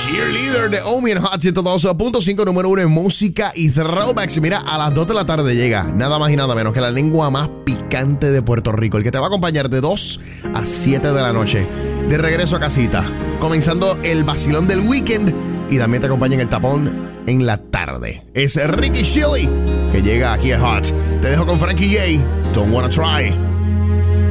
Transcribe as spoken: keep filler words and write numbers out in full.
Cheerleader de Omi en Hot ciento dos punto cinco, número uno en música y throwbacks. Mira, a las dos de la tarde llega nada más y nada menos que la lengua más picante de Puerto Rico, el que te va a acompañar de dos a siete de la noche. De regreso a casita, comenzando el vacilón del weekend y también te acompaña en el tapón en la tarde. Es Ricky Chili que llega aquí a Hot. Te dejo con Frankie J. Don't Wanna Try.